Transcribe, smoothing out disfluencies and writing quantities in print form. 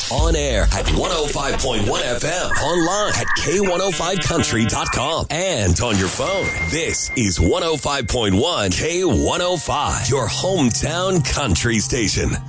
On air at 105.1 FM. Online at K105country.com. And on your phone. This is 105.1 K105. Your hometown country station.